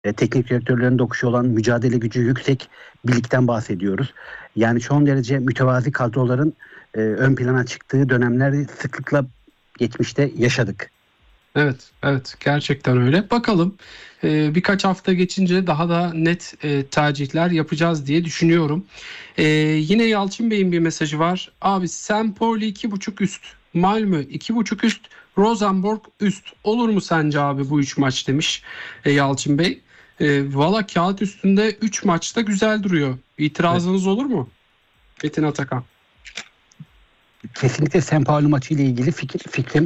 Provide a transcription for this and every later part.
teknik direktörlerin dokuşu olan mücadele gücü yüksek bir ligden bahsediyoruz. Yani son derece mütevazi kadroların ön plana çıktığı dönemleri sıklıkla geçmişte yaşadık. Evet, evet, gerçekten öyle. Bakalım birkaç hafta geçince daha da net tercihler yapacağız diye düşünüyorum. Yine Yalçın Bey'in bir mesajı var. Abi St. Pauli 2.5 üst, Malmö 2.5 üst, Rosenborg üst. Olur mu sence abi bu 3 maç demiş Yalçın Bey. Valla kağıt üstünde 3 maçta güzel duruyor. İtirazınız olur mu? Metin Atakan. Kesinlikle St. Pauli maçı ile ilgili fikrim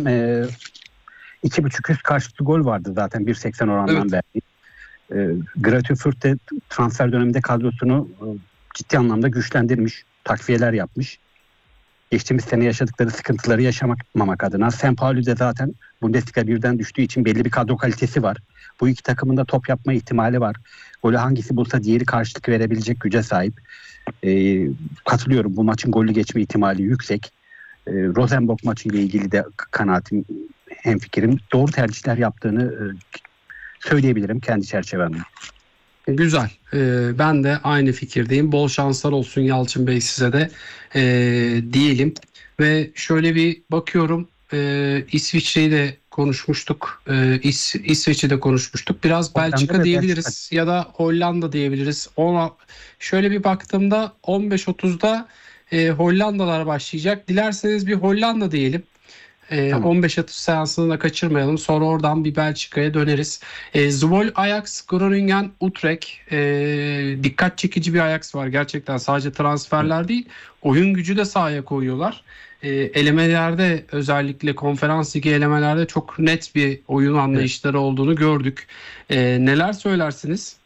2.5 üst karşılıklı gol vardı zaten 1.80 orandan verdi. Greuther Fürth de transfer döneminde kadrosunu ciddi anlamda güçlendirmiş, takviyeler yapmış. Geçtiğimiz sene yaşadıkları sıkıntıları yaşamamak adına. St. Pauli de zaten Bundesliga 1'den düştüğü için belli bir kadro kalitesi var. Bu iki takımın da top yapma ihtimali var. Golü hangisi bulsa diğeri karşılık verebilecek güce sahip. Katılıyorum, bu maçın golü geçme ihtimali yüksek. Rosenborg maçı ile ilgili de kanaatim, hemfikirim. Doğru tercihler yaptığını söyleyebilirim kendi çerçevemde. Güzel. Ben de aynı fikirdeyim. Bol şanslar olsun Yalçın Bey size de diyelim. Ve şöyle bir bakıyorum. İsviçre'yi de konuşmuştuk. İsveç'i de konuşmuştuk. Biraz Belçika diyebiliriz. Belçika. Ya da Hollanda diyebiliriz. Ona şöyle bir baktığımda 15.30'da Hollandalar başlayacak. Dilerseniz bir Hollanda diyelim. Tamam. 15 atış seansını da kaçırmayalım. Sonra oradan bir Belçika'ya döneriz. Zwolle Ajax, Groningen, Utrecht. Dikkat çekici bir Ajax var. Gerçekten sadece transferler değil, oyun gücü de sahaya koyuyorlar. Elemelerde, özellikle konferans ligi elemelerde çok net bir oyun anlayışları olduğunu gördük. Neler söylersiniz?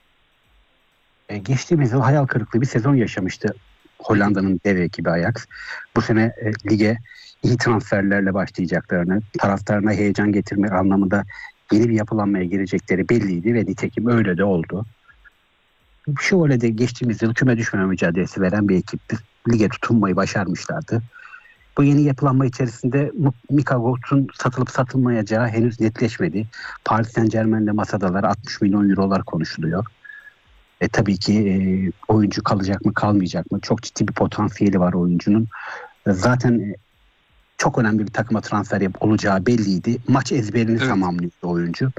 Geçtiğimiz yıl hayal kırıklığı bir sezon yaşamıştı Hollanda'nın dev ekibi Ajax. Bu sene lige iyi transferlerle başlayacaklarını, taraftarına heyecan getirme anlamında yeni bir yapılanmaya girecekleri belliydi ve nitekim öyle de oldu. Şöyle de geçtiğimiz yıl küme düşmeme mücadelesi veren bir ekipti. Lige tutunmayı başarmışlardı. Bu yeni yapılanma içerisinde Mika Götz'ün satılıp satılmayacağı henüz netleşmedi. Paris Saint-Germain'le masadalar, 60 milyon eurolar konuşuluyor. Tabii ki oyuncu kalacak mı kalmayacak mı? Çok ciddi bir potansiyeli var oyuncunun. Zaten çok önemli bir takıma transfer olacağı belliydi. Maç ezberini tamamlıyordu oyuncu.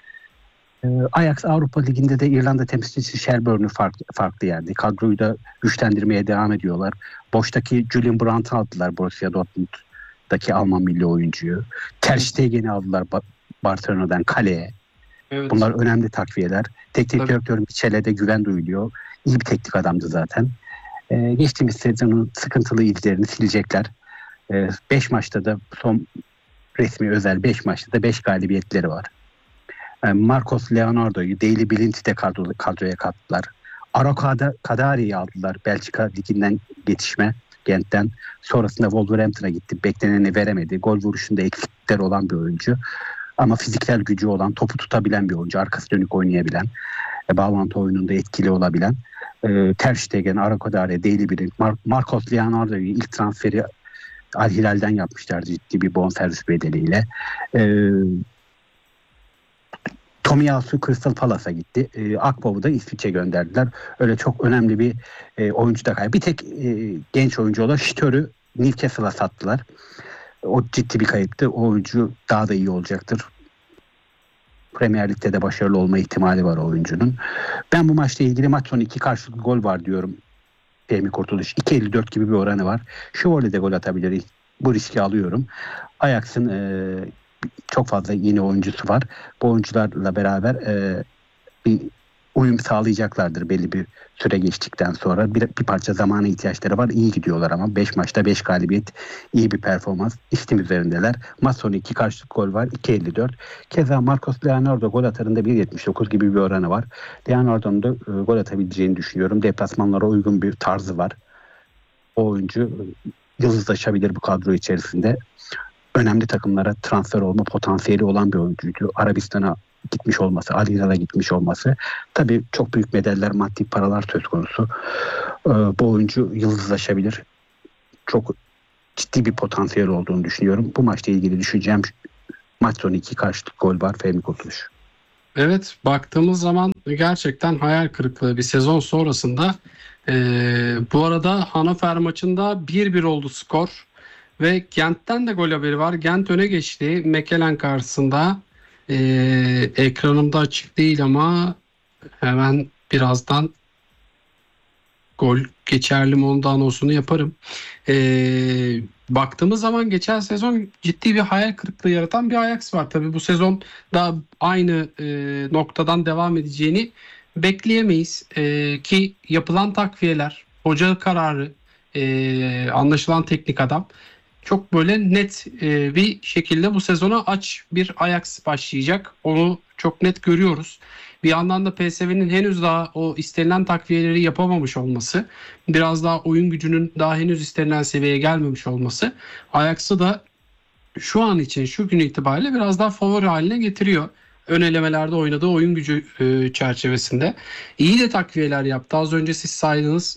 Ajax Avrupa Ligi'nde de İrlanda temsilcisi Shelbourne'u farklı yerdi. Kadroyu da güçlendirmeye devam ediyorlar. Boştaki Julian Brandt'ı aldılar, Borussia Dortmund'daki Alman milli oyuncuyu. Ter Stegen'i aldılar Barcelona'dan kaleye. Evet. Bunlar önemli takviyeler. Teknik direktör Michel'e de güven duyuluyor. İyi bir teknik adamdı zaten. Geçtiğimiz sezonun sıkıntılı izlerini silecekler. 5 maçta da son resmi özel 5 maçta da 5 galibiyetleri var. Marcos Leonardo'yu, Daily Blind'i de kadroya kattılar. Araujo Kadari'yi aldılar. Belçika Ligi'nden yetişme, Gent'ten. Sonrasında Wolverhampton'a gitti. Bekleneni veremedi. Gol vuruşunda eksiklikler olan bir oyuncu. Ama fiziksel gücü olan, topu tutabilen bir oyuncu. Arkası dönük oynayabilen, bağlantı oyununda etkili olabilen. Ter Stegen, Araujo Kadari, Daily Blind, Marcos Leonardo'yu ilk transferi Al Hilal'den yapmışlar ciddi bir bonservis bedeliyle. Tomiyasu Crystal Palace'a gitti. Akbab'ı da İsviçre gönderdiler. Öyle çok önemli bir oyuncu da kayıp. Bir tek genç oyuncu olan Stör'ü Newcastle'a sattılar. O ciddi bir kayıptı. O oyuncu daha da iyi olacaktır. Premier Lig'de de başarılı olma ihtimali var o oyuncunun. Ben bu maçla ilgili maç sonu 2 karşılıklı gol var diyorum. Fehmi Kurtuluş. 2.54 gibi bir oranı var. Şövalye de gol atabilir. Bu riski alıyorum. Ajax'ın çok fazla yeni oyuncusu var. Bu oyuncularla beraber bir uyum sağlayacaklardır belli bir süre geçtikten sonra. Bir parça zamana ihtiyaçları var. İyi gidiyorlar ama 5 maçta 5 galibiyet, iyi bir performans. İstim üzerindeler. Maç sonu 2 karşılık gol var. 2.54. Keza Marcos Leonardo gol atarında 1.79 gibi bir oranı var. Leonardo'nun da gol atabileceğini düşünüyorum. Deplasmanlara uygun bir tarzı var. O oyuncu yıldızlaşabilir bu kadro içerisinde. Önemli takımlara transfer olma potansiyeli olan bir oyuncuydu. Arabistan'a gitmiş olması, Al Hilal'a gitmiş olması. Tabii çok büyük bedeller, maddi paralar söz konusu. Bu oyuncu yıldızlaşabilir. Çok ciddi bir potansiyel olduğunu düşünüyorum. Bu maçla ilgili düşüneceğim maç sonu 2 karşılık gol var. Fehmi Kurtuluş. Evet, baktığımız zaman gerçekten hayal kırıklığı bir sezon sonrasında. Bu arada Hannover maçında 1-1 oldu skor ve Gent'ten de gol haberi var. Gent öne geçti Mechelen karşısında. Ekranımda açık değil ama hemen birazdan gol geçerli mi onun da anonsunu yaparım. Baktığımız zaman geçen sezon ciddi bir hayal kırıklığı yaratan bir Ajax var. Tabii bu sezon da aynı noktadan devam edeceğini bekleyemeyiz. Ki yapılan takviyeler, hoca kararı, anlaşılan teknik adam çok böyle net bir şekilde bu sezona aç bir Ajax başlayacak. Onu çok net görüyoruz. Bir yandan da PSV'nin henüz daha o istenilen takviyeleri yapamamış olması, biraz daha oyun gücünün daha henüz istenilen seviyeye gelmemiş olması Ajax'ı da şu an için şu gün itibariyle biraz daha favori haline getiriyor. Ön elemelerde oynadığı oyun gücü çerçevesinde. İyi de takviyeler yaptı. Az önce siz saydınız,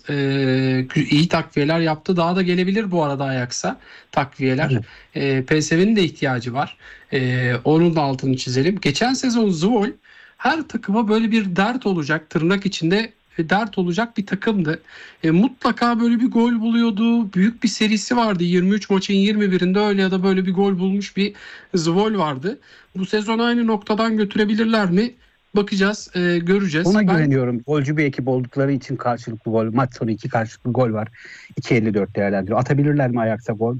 iyi takviyeler yaptı. Daha da gelebilir bu arada Ajax'a takviyeler. PSV'nin de ihtiyacı var. Onun da altını çizelim. Geçen sezon Zwoll her takıma böyle bir dert olacak, tırnak içinde dert olacak bir takımdı. Mutlaka böyle bir gol buluyordu. Büyük bir serisi vardı. 23 maçın 21'inde öyle ya da böyle bir gol bulmuş bir Zvol vardı. Bu sezon aynı noktadan götürebilirler mi? Bakacağız, göreceğiz. Ona güveniyorum. Golcü bir ekip oldukları için karşılıklı gol. Maç sonu 2 karşılıklı gol var. 2.54 değerlendiriyor. Atabilirler mi Ajax'a gol?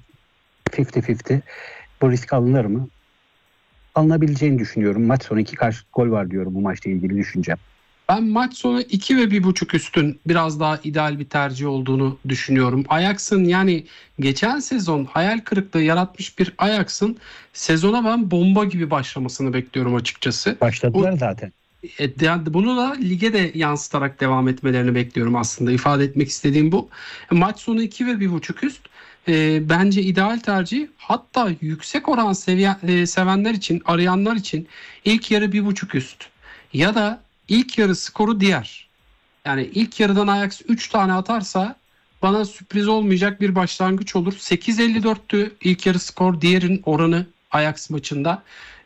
50-50. Bu risk alınır mı? Alınabileceğini düşünüyorum. Maç sonu 2 karşılıklı gol var diyorum bu maçla ilgili düşüncem. Ben maç sonu 2 ve 1.5 üstün biraz daha ideal bir tercih olduğunu düşünüyorum. Ajax'ın, yani geçen sezon hayal kırıklığı yaratmış bir Ajax'ın sezona ben bomba gibi başlamasını bekliyorum açıkçası. Başladılar zaten. Yani bunu da lige de yansıtarak devam etmelerini bekliyorum aslında. İfade etmek istediğim bu. Maç sonu 2 ve 1.5 üst bence ideal tercih. Hatta yüksek oran sevenler için, arayanlar için ilk yarı 1.5 üst ya da ilk yarı skoru diğer. Yani ilk yarıdan Ajax 3 tane atarsa bana sürpriz olmayacak bir başlangıç olur. 8.54'tü ilk yarı skor, diğerin oranı Ajax maçında.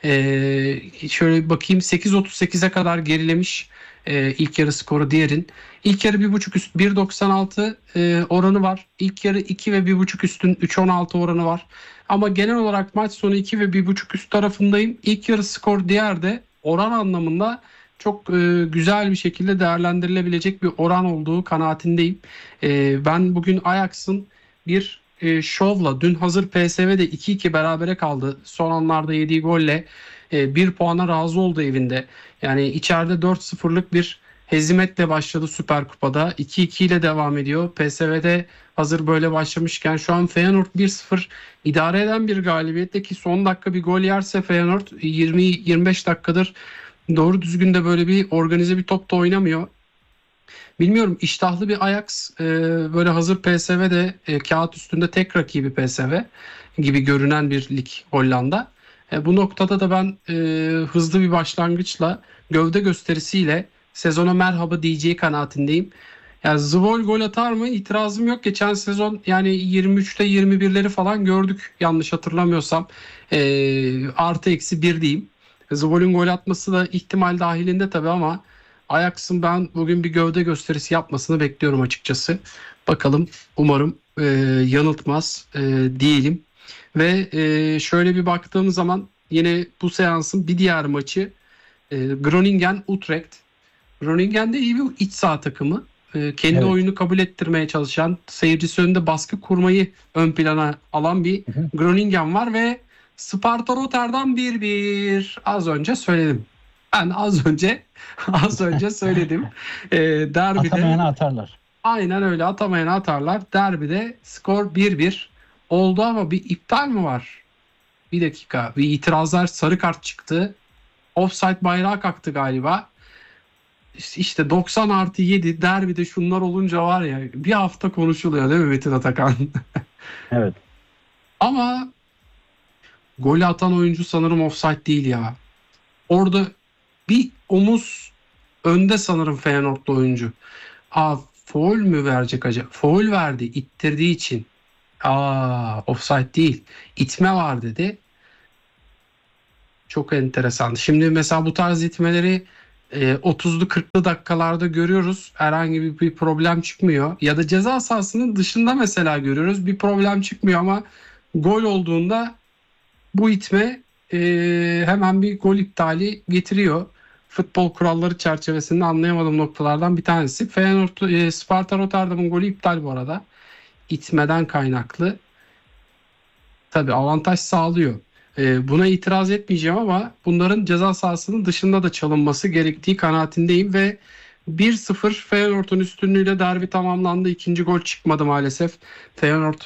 Şöyle bir bakayım, 8.38'e kadar gerilemiş ilk yarı skoru diğerin. İlk yarı 1.5 üst 1.96 oranı var. İlk yarı 2 ve 1.5 üstün 3.16 oranı var. Ama genel olarak maç sonu 2 ve 1.5 üst tarafındayım. İlk yarı skor diğer de oran anlamında çok güzel bir şekilde değerlendirilebilecek bir oran olduğu kanaatindeyim. Ben bugün Ajax'ın bir şovla, dün hazır PSV'de 2-2 berabere kaldı. Son anlarda yediği golle 1 puana razı oldu evinde. Yani içeride 4-0'lık bir hezimetle başladı Süper Kupa'da. 2-2 ile devam ediyor. PSV'de hazır böyle başlamışken şu an Feyenoord 1-0 idare eden bir galibiyette, ki son dakika bir gol yerse Feyenoord 20-25 dakikadır doğru düzgün de böyle bir organize bir top da oynamıyor. Bilmiyorum, iştahlı bir Ajax, böyle hazır PSV'de kağıt üstünde tek rakibi PSV gibi görünen bir lig Hollanda. Bu noktada da ben hızlı bir başlangıçla, gövde gösterisiyle sezona merhaba diyeceği kanaatindeyim. Yani Zvol gol atar mı? İtirazım yok. Geçen sezon yani 23'te 21'leri falan gördük yanlış hatırlamıyorsam. Artı eksi 1 diyeyim. Zvol'ün gol atması da ihtimal dahilinde tabii ama Ajax'ın ben bugün bir gövde gösterisi yapmasını bekliyorum açıkçası. Bakalım, umarım yanıltmaz diyelim. Ve şöyle bir baktığım zaman yine bu seansın bir diğer maçı Groningen-Utrecht. Groningen de iyi bir iç saha takımı. Kendi Evet. oyunu kabul ettirmeye çalışan, seyircisi önünde baskı kurmayı ön plana alan bir Groningen var ve Sparta Rotterdam 1-1. Az önce söyledim. Ben az önce söyledim. Derbide Atamayana atarlar. aynen öyle, atamayana atarlar. Derbide skor 1-1 oldu ama bir iptal mi var? Bir dakika. Bir itirazlar, sarı kart çıktı. Offside bayrağı kalktı galiba. İşte 90+7 derbide şunlar olunca var ya, bir hafta konuşuluyor değil mi Metin Atakan? Evet. Ama golü atan oyuncu sanırım offside değil ya. Orada bir omuz önde sanırım Feyenoord'lu oyuncu. Faul mü verecek acaba? Faul verdi ittirdiği için. Offside değil. İtme var dedi. çok enteresan. Şimdi mesela bu tarz itmeleri 30'lu 40'lı dakikalarda görüyoruz. Herhangi bir problem çıkmıyor. Ya da ceza sahasının dışında mesela görüyoruz. Bir problem çıkmıyor ama gol olduğunda bu itme hemen bir gol iptali getiriyor. Futbol kuralları çerçevesinde anlayamadığım noktalardan bir tanesi. Feyenoord, Sparta Rotterdam'ın golü iptal bu arada. İtmeden kaynaklı. Tabii avantaj sağlıyor. Buna itiraz etmeyeceğim ama bunların ceza sahasının dışında da çalınması gerektiği kanaatindeyim ve 1-0 Feyenoord'un üstünlüğüyle derbi tamamlandı. İkinci gol çıkmadı maalesef. Feyenoord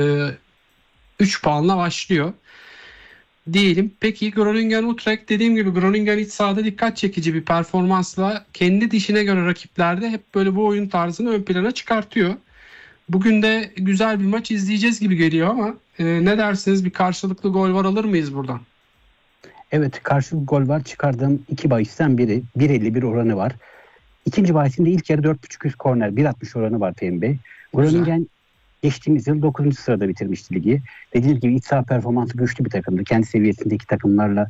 3 puanla başlıyor diyelim. Peki Groningen Utrecht, dediğim gibi Groningen iç sahada dikkat çekici bir performansla kendi dişine göre rakiplerde hep böyle bu oyun tarzını ön plana çıkartıyor. Bugün de güzel bir maç izleyeceğiz gibi geliyor ama ne dersiniz, bir karşılıklı gol var, alır mıyız buradan? Evet, karşılıklı gol var. Çıkardığım iki bahisten biri 1.51 oranı var. İkinci bahisinde ilk yarı 4.5 üst korner 1.60 oranı var Fehmi Bey. Groningen geçtiğimiz yıl 9. sırada bitirmişti ligi. Dediğim gibi iç saha performansı güçlü bir takımdı. Kendi seviyesindeki takımlarla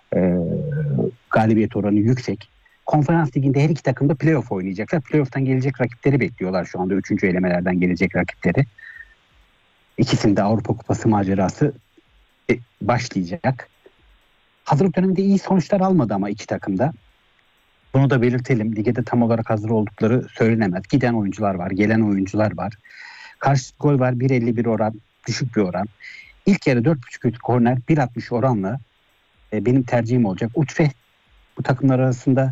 galibiyet oranı yüksek. Konferans liginde her iki takım da playoff oynayacaklar. Playoff'tan gelecek rakipleri bekliyorlar şu anda. 3. elemelerden gelecek rakipleri. İkisinde Avrupa Kupası macerası başlayacak. Hazırlık döneminde iyi sonuçlar almadı ama iki takım da. Bunu da belirtelim. Ligde de tam olarak hazır oldukları söylenemez. Giden oyuncular var, gelen oyuncular var. Karşılıklı gol var, 1.51 oran, düşük bir oran. İlk yarı 4.5 üst korner 1.60 oranla benim tercihim olacak. Utrecht bu takımlar arasında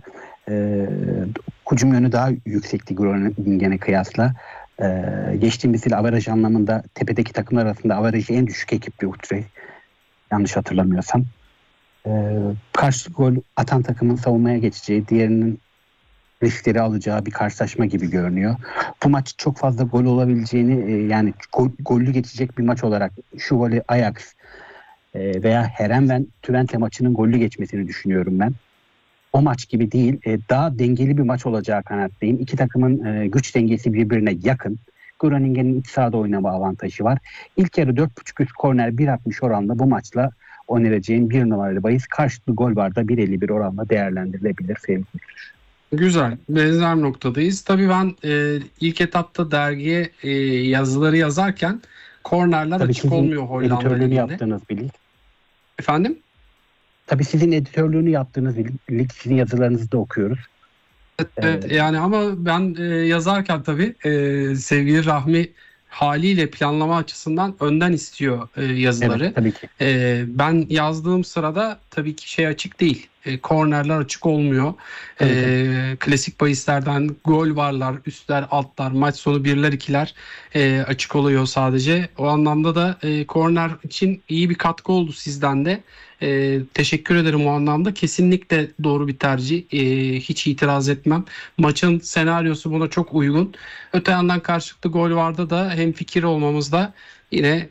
hücum yönü daha yüksekti Groningen'e kıyasla. Geçtiğimiz yıl averaj anlamında tepedeki takımlar arasında averajı en düşük ekipti Utrecht. Yanlış hatırlamıyorsam. Karşılıklı gol atan takımın savunmaya geçeceği, diğerinin riskleri alacağı bir karşılaşma gibi görünüyor. Bu maç çok fazla gol olabileceğini, yani gollü geçecek bir maç olarak şu golü Ajax veya Heerenveen Twente maçının gollü geçmesini düşünüyorum ben. O maç gibi değil, daha dengeli bir maç olacağı kanaatteyim. İki takımın güç dengesi birbirine yakın. Groningen'in iç sahada oynama avantajı var. İlk yarı 4.5 üst korner 1.60 oranla bu maçla önereceğim bir numaralı bahis karşılıklı gol var da 1.51 oranla değerlendirilebilir. Güzel. Benzer noktadayız. Tabii ben ilk etapta dergiye yazıları yazarken kornerler Tabii açık olmuyor sizin Hollanda editörlüğünü liginde. yaptığınız bir lig. Efendim? Tabii sizin editörlüğünü yaptığınız bir lig. Sizin yazılarınızı da okuyoruz. Evet, yani ama ben yazarken tabii sevgili Rahmi haliyle planlama açısından önden istiyor yazıları. Evet, tabii ki. Ben yazdığım sırada tabii ki şey açık değil. Kornerler açık olmuyor. Klasik bahislerden gol varlar, üstler, altlar, maç sonu birler, ikiler açık oluyor sadece. O anlamda da korner için iyi bir katkı oldu sizden de. Teşekkür ederim o anlamda. Kesinlikle doğru bir tercih. Hiç itiraz etmem. Maçın senaryosu buna çok uygun. Öte yandan karşılıklı gol vardı da hemfikir olmamızda yine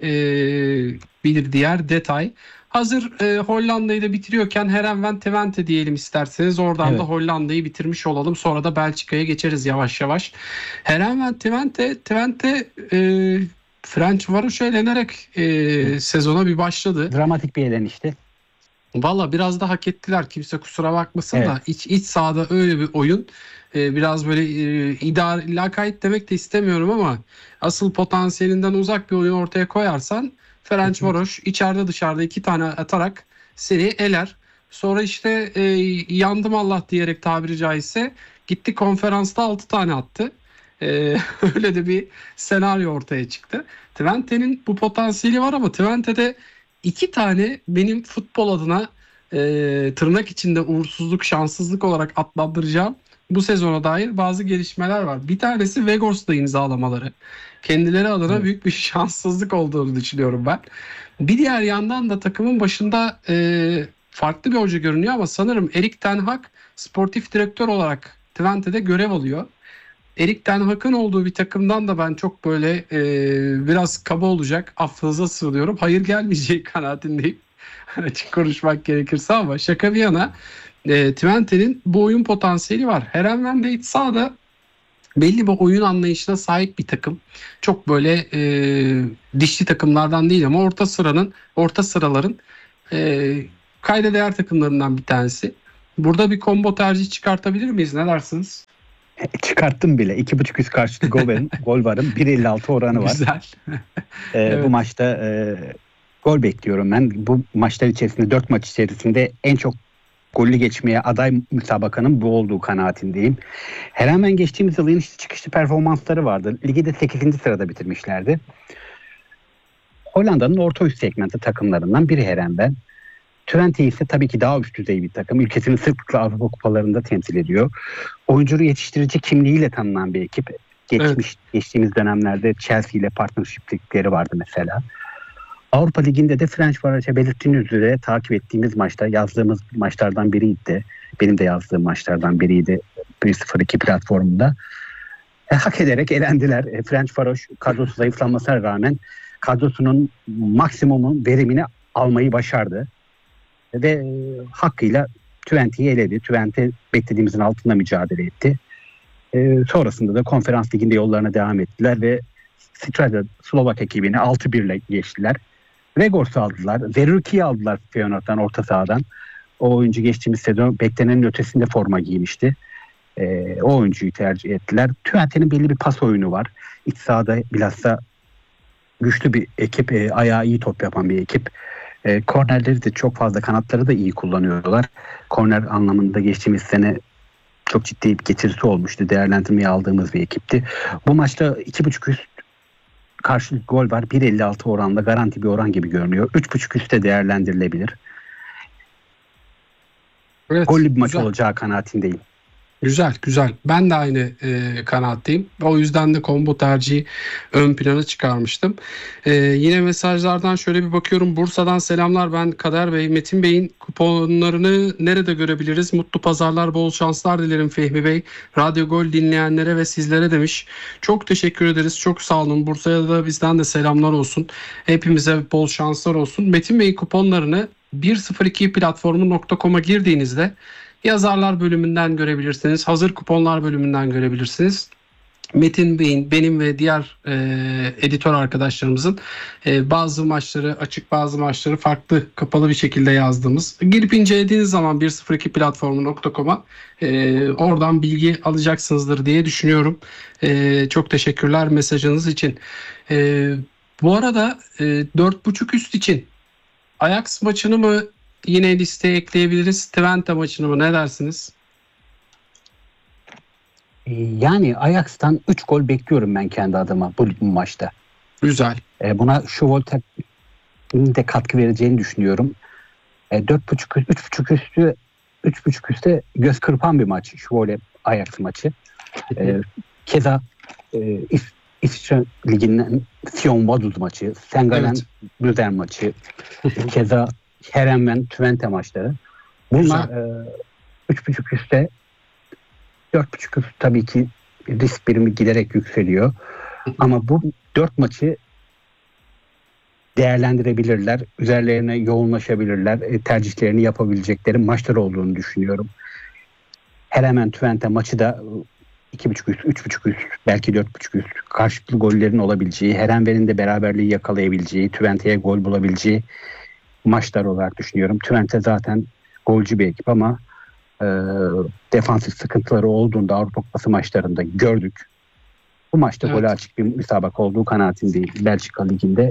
bir diğer detay. Hazır Hollanda'yı da bitiriyorken Heerenveen Twente diyelim isterseniz. Oradan Evet. da Hollanda'yı bitirmiş olalım. Sonra da Belçika'ya geçeriz yavaş yavaş. Heerenveen Twente Ferencvaros'u elenerek sezona bir başladı. Dramatik bir elen işte. Valla biraz da hak ettiler. Kimse kusura bakmasın Evet. da iç sahada öyle bir oyun. Biraz böyle idare, lakayt demek de istemiyorum ama asıl potansiyelinden uzak bir oyun ortaya koyarsan Ferencvaros içeride dışarıda 2 tane atarak seni eler. Sonra işte yandım Allah diyerek tabiri caizse gitti konferansta 6 tane attı. Öyle de bir senaryo ortaya çıktı. Twente'nin bu potansiyeli var ama Twente'de 2 tane benim futbol adına tırnak içinde uğursuzluk, şanssızlık olarak adlandıracağım bu sezona dair bazı gelişmeler var. Bir tanesi Weghorst'la imzalamaları. Kendileri adına büyük bir şanssızlık olduğunu düşünüyorum ben. Bir diğer yandan da takımın başında farklı bir hoca görünüyor ama sanırım Erik ten Hag sportif direktör olarak Twente'de görev alıyor. Erik ten Hag'ın olduğu bir takımdan da ben çok böyle biraz kaba olacak, affınıza sığınıyorum, hayır gelmeyeceği kanaatindeyim. Açık konuşmak gerekirse ama şaka bir yana Twente'nin bu oyun potansiyeli var. Heerenveen de iç sahada belli bir oyun anlayışına sahip bir takım. Çok böyle dişli takımlardan değil ama orta sıraların kayda değer takımlarından bir tanesi. Burada bir combo tercih çıkartabilir miyiz? Ne dersiniz? Çıkarttım bile. 2.5 üst karşılıklı gol varım. 1.56 oranı var. Güzel. Bu Evet. maçta gol bekliyorum ben. Bu maçlar içerisinde 4 maç içerisinde en çok gollü geçmeye aday müsabakanın bu olduğu kanaatindeyim. Hemen geçtiğimiz yıl inişli çıkışlı performansları vardı. Ligi de 8. sırada bitirmişlerdi. Hollanda'nın orta üst segmenti takımlarından biri Herenben. Twente ise tabii ki daha üst düzey bir takım. Ülkesini sıklıkla Avrupa kupalarında temsil ediyor. Oyuncu yetiştirici kimliğiyle tanınan bir ekip. Geçtiğimiz dönemlerde Chelsea ile partnership'likleri vardı mesela. Avrupa Ligi'nde de Fenerbahçe belirttiğiniz üzere takip ettiğimiz maçta yazdığımız maçlardan biriydi. Benim de yazdığım maçlardan biriydi 1-0-2 platformunda. Hak ederek elendiler. Fenerbahçe kadrosu zayıflanmasına rağmen kadrosunun maksimum verimini almayı başardı. Ve hakkıyla Twente'yi eledi. Twente beklediğimizin altında mücadele etti. Sonrasında da konferans liginde yollarına devam ettiler ve Strada Slovak ekibini 6-1 ile geçtiler. Vegors'u aldılar. Zerruki'yi aldılar Feyenoord'dan, orta sahadan. O oyuncu geçtiğimiz sezon beklenenin ötesinde forma giymişti. O oyuncuyu tercih ettiler. Twente'nin belli bir pas oyunu var. İç sahada bilhassa güçlü bir ekip, ayağı iyi top yapan bir ekip. Kornerleri de çok fazla, kanatları da iyi kullanıyorlar. Korner anlamında geçtiğimiz sene çok ciddi bir getirisi olmuştu. Değerlendirmeye aldığımız bir ekipti. Bu maçta 2.5 üst karşılık gol var. 1.56 oranla garanti bir oran gibi görünüyor. 3.5 üstte değerlendirilebilir. Evet, Gollü bir maç güzel. olacağı kanaatindeyim. Güzel. Ben de aynı kanaatteyim. O yüzden de combo tercihi ön plana çıkarmıştım. Yine mesajlardan şöyle bir bakıyorum. Bursa'dan selamlar. Ben Kader Bey. Metin Bey'in kuponlarını nerede görebiliriz? Mutlu pazarlar, bol şanslar dilerim Fehmi Bey. Radyo Gol dinleyenlere ve sizlere demiş. Çok teşekkür ederiz. Çok sağ olun. Bursa'ya da bizden de selamlar olsun. Hepimize bol şanslar olsun. Metin Bey'in kuponlarını 102platformu.com'a girdiğinizde yazarlar bölümünden görebilirsiniz. Hazır kuponlar bölümünden görebilirsiniz. Metin Bey'in, benim ve diğer editör arkadaşlarımızın bazı maçları açık, bazı maçları farklı, kapalı bir şekilde yazdığımız. Girip incelediğiniz zaman 102platformu.com'a oradan bilgi alacaksınızdır diye düşünüyorum. Çok teşekkürler mesajınız için. Bu arada 4.5 üst için Ajax maçını mı yine listeye ekleyebiliriz? Twente maçını mı? Ne dersiniz? Yani Ajax'tan 3 gol bekliyorum ben kendi adıma bu maçta. Güzel. Buna Schovolter'in de katkı vereceğini düşünüyorum. 3.5 üstte göz kırpan bir maç Schwole Ajax maçı. Keza İsviçre Ligi'nin Sion Vaduz maçı, Sengalen Luzern maçı, keza Herenben Twente maçları. Bunlar 3.5 üstte, 4.5 üst tabii ki risk birimi giderek yükseliyor. Ama bu 4 maçı değerlendirebilirler. Üzerlerine yoğunlaşabilirler. Tercihlerini yapabilecekleri maçlar olduğunu düşünüyorum. Hemen Twente maçı da 2.5 üst, 3.5 üst, belki 4.5 üst karşılıklı gollerin olabileceği, Herenben'in de beraberliği yakalayabileceği, Twente'ye gol bulabileceği maçlar olarak düşünüyorum. Twente zaten golcü bir ekip ama defansif sıkıntıları olduğunda Avrupa Kupası maçlarında gördük. Bu maçta gole açık bir müsabaka olduğu kanaatindeyim. Belçika Ligi'nde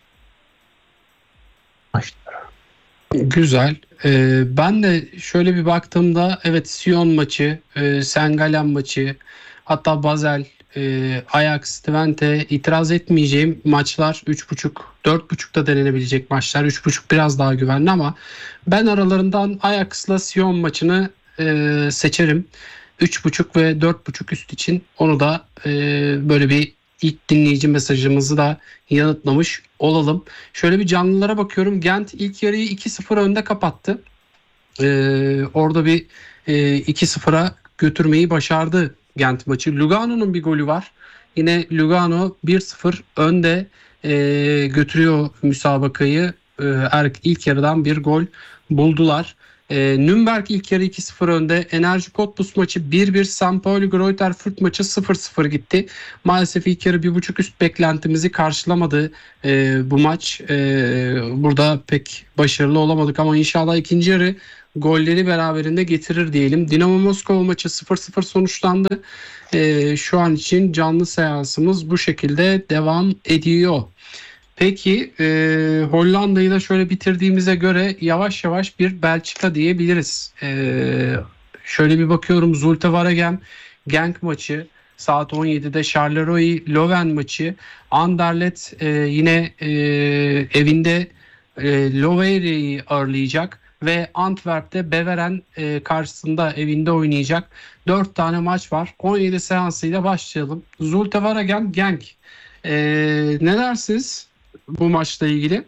maçlar. Güzel. Ben de şöyle bir baktığımda evet, Sion maçı, Sengalen maçı, hatta Basel, Ajax, Twente itiraz etmeyeceğim maçlar. 3.5, 4.5'da denenebilecek maçlar. 3.5 biraz daha güvenli ama ben aralarından Ajax'la Sion maçını seçerim. 3.5 ve 4.5 üst için onu da böyle bir ilk dinleyici mesajımızı da yanıtlamış olalım. Şöyle bir canlılara bakıyorum. Gent ilk yarıyı 2-0 önde kapattı. Orada bir 2-0'a götürmeyi başardı Gent maçı. Lugano'nun bir golü var. Yine Lugano 1-0 önde götürüyor müsabakayı. İlk yarıdan bir gol buldular. Nürnberg ilk yarı 2-0 önde. Enerji Cottbus maçı 1-1. St. Pauli Greuther Fürth maçı 0-0 gitti. Maalesef ilk yarı 1.5 üst beklentimizi karşılamadı bu maç. Burada pek başarılı olamadık ama inşallah ikinci yarı golleri beraberinde getirir diyelim. Dinamo Moskova maçı 0-0 sonuçlandı. Şu an için canlı seansımız bu şekilde devam ediyor. Peki Hollanda'yı da şöyle bitirdiğimize göre yavaş yavaş bir Belçika diyebiliriz. Şöyle bir bakıyorum, Zulte Waregem Genk maçı saat 17'de, Charleroi Leuven maçı, Anderlecht yine evinde Loveri'yi ağırlayacak ve Antwerp'te Beveren karşısında evinde oynayacak. 4 tane maç var. 17 seansıyla başlayalım. Zulte Waregem Genk. Ne dersiniz bu maçla ilgili?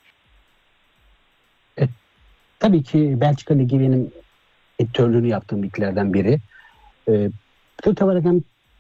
Tabii ki Belçika Ligi benim editörlüğünü yaptığım liglerden biri. Zulte Waregem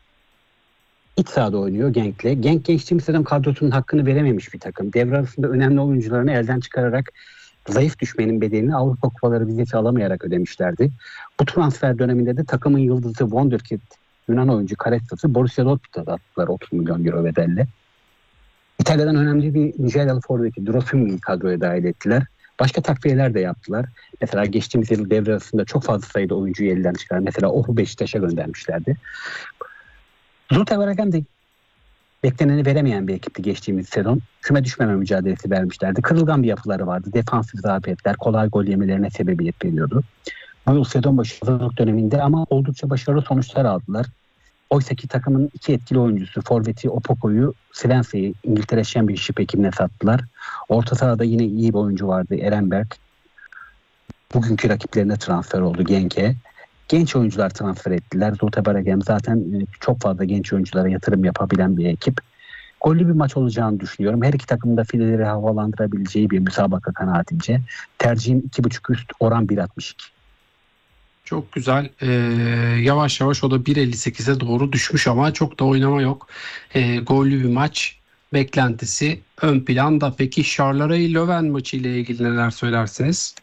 iç sahada oynuyor Genk'le. Genk geçtiğimiz sezon kadrosunun hakkını verememiş bir takım. Devre arasında önemli oyuncularını elden çıkararak zayıf düşmenin bedelini Avrupa Kupaları vizesi alamayarak ödemişlerdi. Bu transfer döneminde de takımın yıldızı Wonderkid Yunan oyuncu Karetsas'ı Borussia Dortmund'a attılar 30 milyon euro bedelle. İtalya'dan önemli bir Nijeryalı forveti Drosimbi'yi kadroya dahil ettiler. Başka takviyeler de yaptılar. Mesela geçtiğimiz yıl devre arasında çok fazla sayıda oyuncuyu elden çıkar. Mesela Ohu Beşiktaş'a göndermişlerdi. Zulte Waregem de bekleneni veremeyen bir ekipti geçtiğimiz sezon. Küme düşmeme mücadelesi vermişlerdi. Kırılgan bir yapıları vardı. Defansif zafiyetler kolay gol yemelerine sebebiyet veriyordu. Bu yıl sezon başı hazırlık döneminde ama oldukça başarılı sonuçlar aldılar. Oysa ki takımın iki etkili oyuncusu forveti Opoko'yu Svensea'yı İngiltere Championship ekibine sattılar. Orta sahada yine iyi bir oyuncu vardı, Erenberg. Bugünkü rakiplerine transfer oldu Genk'e. Genç oyuncular transfer ettiler. Zulte Waregem zaten çok fazla genç oyunculara yatırım yapabilen bir ekip. Gollü bir maç olacağını düşünüyorum. Her iki takımın da fileleri havalandırabileceği bir müsabaka kanaatimce. Tercihim 2.5 üst, oran 1.62. Çok güzel. Yavaş yavaş o da 1.58'e doğru düşmüş ama çok da oynama yok. Gollü bir maç beklentisi ön planda. Peki Charleroi Leuven maçı ile ilgili neler söylersiniz?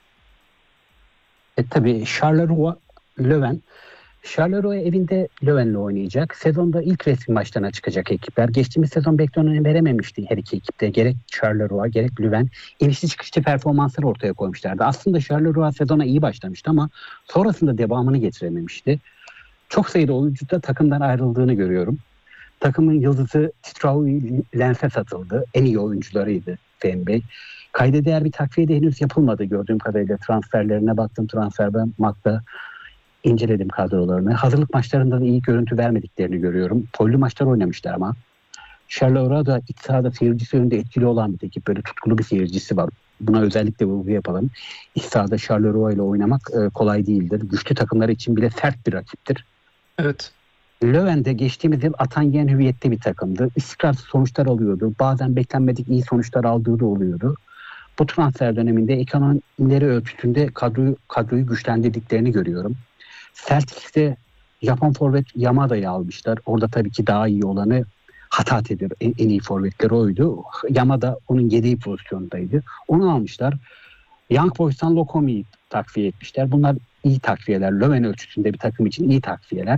Tabii Charleroi Leuven. Charleroi evinde Leuven'le oynayacak. Sezonda ilk resmi maçlarına çıkacak ekipler. Geçtiğimiz sezon bekleneni verememişti her iki ekipte. Gerek Charleroi gerek Leuven inişli çıkışlı performanslar ortaya koymuşlardı. Aslında Charleroi sezona iyi başlamıştı ama sonrasında devamını getirememişti. Çok sayıda oyuncu da takımdan ayrıldığını görüyorum. Takımın yıldızı Titraoui Lens'e satıldı. En iyi oyuncularıydı Fehmi Bey. Kayda değer bir takviye de henüz yapılmadı gördüğüm kadarıyla. Transferlerine baktım, Transfermarkt'ta inceledim kadrolarını. Hazırlık maçlarında da iyi görüntü vermediklerini görüyorum. Pollü maçlar oynamışlar ama. Charleroi da iç sahada seyircisi önünde etkili olan bir ekip. Böyle tutkulu bir seyircisi var. Buna özellikle vurgu yapalım. İç sahada Charleroi ile oynamak kolay değildir. Güçlü takımlar için bile sert bir rakiptir. Evet. Leuven'de geçtiğimiz yıl atan yen hüviyette bir takımdı. İstikrarsız sonuçlar alıyordu. Bazen beklenmedik iyi sonuçlar aldığı da oluyordu. Bu transfer döneminde ekonomileri ölçütünde kadroyu güçlendirdiklerini görüyorum. Celtics'te Japon forvet Yamada'yı almışlar. Orada tabii ki daha iyi olanı Hatate'dir. En iyi forvetleri oydu. Yamada onun yedeği pozisyondaydı. Onu almışlar. Young Boys'tan Lokomi'yi takviye etmişler. Bunlar iyi takviyeler. Leuven ölçütünde bir takım için iyi takviyeler.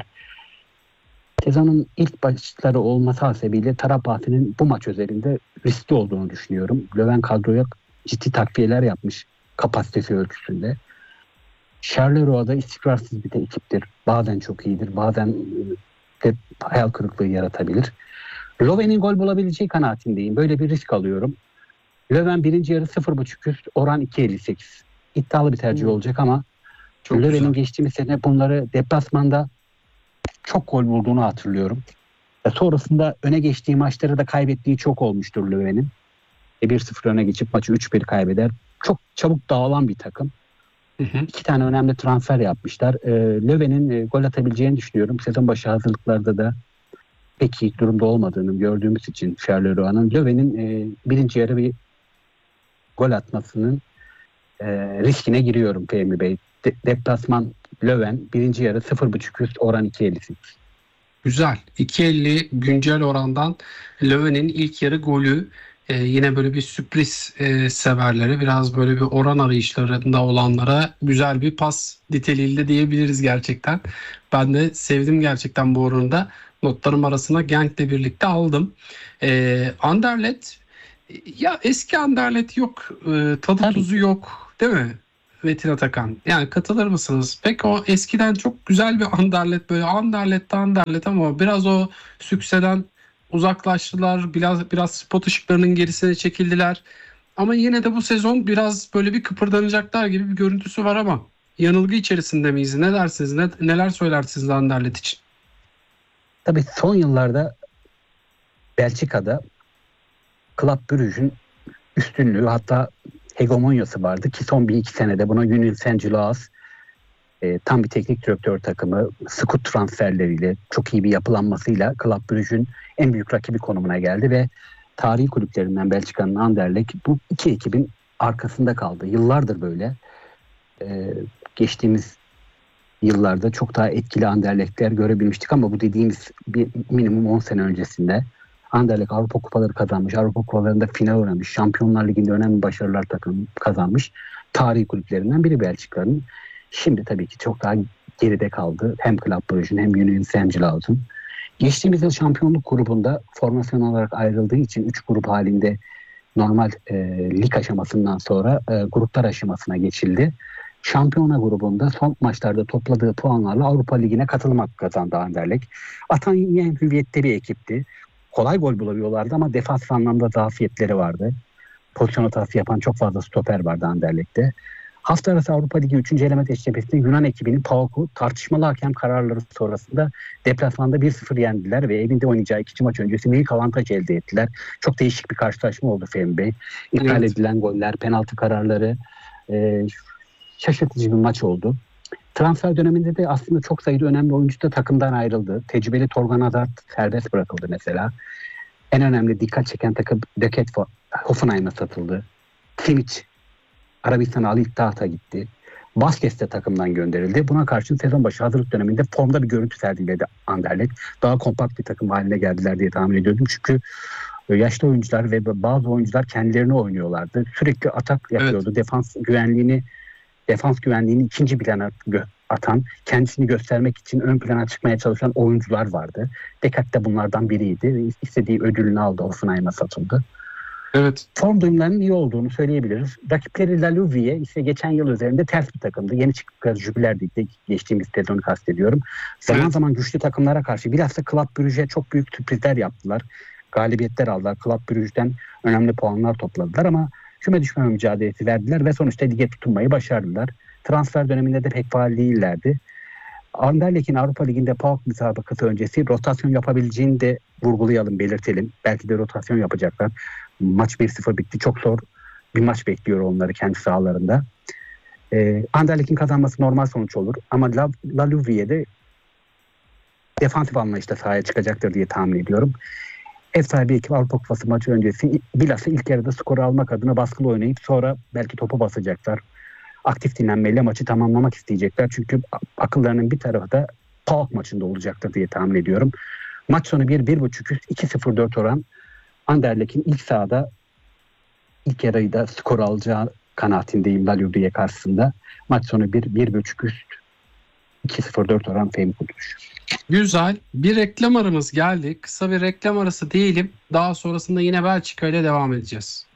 Sezonun ilk başları olması hasebiyle Tarapatı'nın bu maç üzerinde riskli olduğunu düşünüyorum. Leuven kadroya ciddi takviyeler yapmış kapasitesi ölçüsünde. Charleroi istikrarsız bir de ekiptir. Bazen çok iyidir, bazen de hayal kırıklığı yaratabilir. Leuven'in gol bulabileceği kanaatindeyim. Böyle bir risk alıyorum. Leuven birinci yarı 0.5 üst, oran 2.58. İddialı bir tercih olacak ama Leuven'in geçtiğimiz sene bunları deplasmanda çok gol bulduğunu hatırlıyorum. Sonrasında öne geçtiği maçları da kaybettiği çok olmuştur Leuven'in. 1-0 öne geçip maçı 3-1 kaybeder. Çok çabuk dağılan bir takım. İki tane önemli transfer yapmışlar. Leuven'in gol atabileceğini düşünüyorum. Sezon başı hazırlıklarda da pek iyi durumda olmadığını gördüğümüz için Charleroi Leuven'in birinci yarı bir gol atmasının riskine giriyorum Fehmi Bey. Deplasman Leuven birinci yarı 0.5 üst, oran 2.58. Güzel. 2.50 güncel orandan Leuven'in ilk yarı golü Yine böyle bir sürpriz severlere, biraz böyle bir oran arayışlarında olanlara güzel bir pas niteliğinde diyebiliriz gerçekten. Ben de sevdim gerçekten bu oranı. Notlarım arasına Genk'le birlikte aldım. Anderlecht, ya eski Anderlecht yok, tadı Tabii. tuzu yok değil mi Metin Atakan? Yani katılır mısınız? Peki o eskiden çok güzel bir Anderlecht, böyle Anderlecht ama biraz o sükseden uzaklaştılar. Biraz spot ışıklarının gerisine çekildiler. Ama yine de bu sezon biraz böyle bir kıpırdanacaklar gibi bir görüntüsü var ama yanılgı içerisinde miyiz? Ne dersiniz? Neler söylersiniz Anderlecht için? Tabii son yıllarda Belçika'da Club Brugge'ün üstünlüğü, hatta hegemonyası vardı ki son bir iki senede buna Union Saint-Gilloise tam bir teknik direktör takımı, scout transferleriyle, çok iyi bir yapılanmasıyla Club Brugge'ün en büyük rakibi konumuna geldi ve tarihi kulüplerinden Belçika'nın Anderlecht bu iki ekibin arkasında kaldı. Yıllardır böyle. Geçtiğimiz yıllarda çok daha etkili Anderlecht'ler görebilmiştik ama bu dediğimiz bir minimum 10 sene öncesinde Anderlecht Avrupa Kupaları kazanmış, Avrupa Kupalarında final oynamış, Şampiyonlar Ligi'nde önemli başarılar kazanmış tarihi kulüplerinden biri Belçika'nın. Şimdi tabii ki çok daha geride kaldı. Hem Club Brugge'ün hem Union Saint-Gilloise'un. Geçtiğimiz yıl şampiyonluk grubunda formasyon olarak ayrıldığı için 3 grup halinde normal lig aşamasından sonra gruplar aşamasına geçildi. Şampiyona grubunda son maçlarda topladığı puanlarla Avrupa Ligi'ne katılmak kazandı Anderlecht. Atan yiyen hüviyette bir ekipti. Kolay gol bulabiliyorlardı ama defans anlamda zafiyetleri vardı. Pozisyon hatası yapan çok fazla stoper vardı Anderlecht'te. Hafta arası Avrupa Ligi 3. eleme eşleşmesinde Yunan ekibinin PAOK'u tartışmalı hakem kararları sonrasında deplasmanda 1-0 yendiler ve evinde oynayacağı ikinci maç öncesi büyük avantaj elde ettiler. Çok değişik bir karşılaşma oldu Fehmi Bey. İptal edilen goller, penaltı kararları, şaşırtıcı bir maç oldu. Transfer döneminde de aslında çok sayıda önemli oyuncu da takımdan ayrıldı. Tecrübeli Torgan Hazard serbest bırakıldı mesela. En önemli dikkat çeken takım De Ket Hoffenheim'a satıldı. Simic Arabistan Al Ittihad'a gitti. Vazquez de takımdan gönderildi. Buna karşın sezon başı hazırlık döneminde formda bir görüntü sergiledi Anderlecht. Daha kompakt bir takım haline geldiler diye tahmin ediyordum. Çünkü yaşlı oyuncular ve bazı oyuncular kendilerini oynuyorlardı. Sürekli atak yapıyordu. Evet. Defans güvenliğini ikinci plana atan, kendisini göstermek için ön plana çıkmaya çalışan oyuncular vardı. Dekat de bunlardan biriydi. İstediği ödülünü aldı. Hoffenheim'a satıldı. Evet. Form durumlarının iyi olduğunu söyleyebiliriz. Rakipleri La Louvier ise geçen yıl üzerinde ters bir takımdı. Yeni çıktıkları Jupiler Lig'de geçtiğimiz sezonu kastediyorum. Zaman zaman güçlü takımlara karşı bilhassa Club Brugge'ye çok büyük sürprizler yaptılar. Galibiyetler aldılar. Club Brugge'den önemli puanlar topladılar ama küme düşmeme mücadelesi verdiler ve sonuçta lige tutunmayı başardılar. Transfer döneminde de pek faal değillerdi. Anderlecht'in Avrupa Ligi'nde PAOK müsabakası öncesi rotasyon yapabileceğini de vurgulayalım, belirtelim. Belki de rotasyon yapacaklar. Maç 1-0 bitti. Çok zor bir maç bekliyor onları kendi sahalarında. Anderlecht'in kazanması normal sonuç olur. Ama La Louvier'de defansif anlayışta sahaya çıkacaktır diye tahmin ediyorum. Ev sahibi ekip Avrupa Kupası maçı öncesi bilhassa ilk yarıda skoru almak adına baskılı oynayıp sonra belki topu basacaklar. Aktif dinlenmeyle maçı tamamlamak isteyecekler. Çünkü akıllarının bir tarafı da PAOK maçında olacaktır diye tahmin ediyorum. Maç sonu 1-1.5 üst 2-0-4 oran Anderlecht'in ilk sahada ilk yarıyı da skor alacağı kanaatindeyim La Louvier karşısında. Maç sonu 1-1.5 üst 2-0-4 oran Fehmi Kurtuluş. Güzel. Bir reklam aramız geldi. Kısa bir reklam arası diyelim. Daha sonrasında yine Belçika ile devam edeceğiz.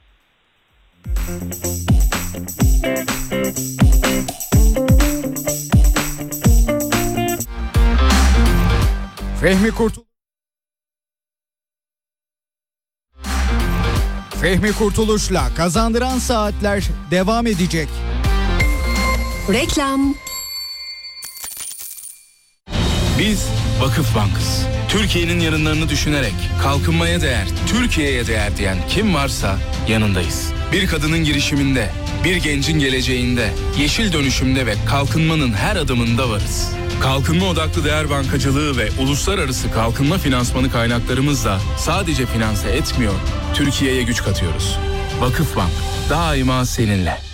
Fehmi Kurtuluş'la Kazandıran Saatler devam edecek. Reklam. Biz Vakıf Bank'ız. Türkiye'nin yarınlarını düşünerek kalkınmaya değer, Türkiye'ye değer diyen kim varsa yanındayız. Bir kadının girişiminde, bir gencin geleceğinde, yeşil dönüşümde ve kalkınmanın her adımında varız. Kalkınma odaklı değer bankacılığı ve uluslararası kalkınma finansmanı kaynaklarımızla sadece finanse etmiyor, Türkiye'ye güç katıyoruz. Vakıf Bank, daima seninle.